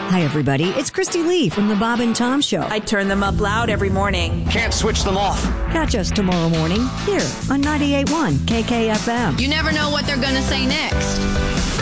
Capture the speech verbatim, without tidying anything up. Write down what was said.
Hi, everybody. It's Christy Lee from the Bob and Tom Show. I turn them up loud every morning. Can't switch them off. Catch us tomorrow morning here on ninety-eight point one K K F M. You never know what they're going to say next.